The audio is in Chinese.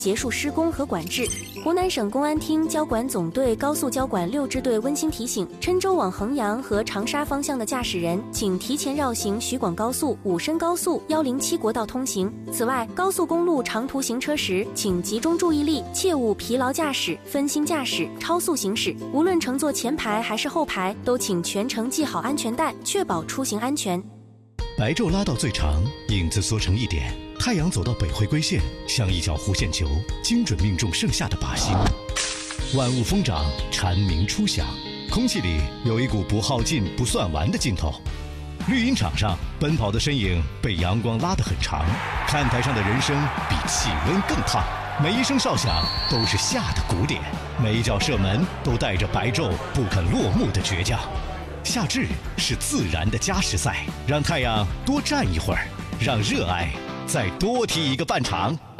结束施工和管制。湖南省公安厅交管总队高速交管6支队温馨提醒：郴州往衡阳和长沙方向的驾驶人，请提前绕行徐广高速、武深高速、107国道通行。此外，高速公路长途行车时，请集中注意力，切勿疲劳驾驶、分心驾驶、超速行驶。无论乘坐前排还是后排，都请全程系好安全带，确保出行安全。 白昼拉到最长，影子缩成一点，太阳走到北回归线，像一脚弧线球，精准命中剩下的靶心。万物疯长，蝉鸣初响，空气里有一股不耗尽、不算完的劲头。绿茵场上，奔跑的身影被阳光拉得很长，看台上的人生比气温更烫。每一声哨响都是夏的鼓点，每一脚射门都带着白昼不肯落幕的倔强。夏至是自然的加时赛，让太阳多站一会儿，让热爱再多踢一个半场。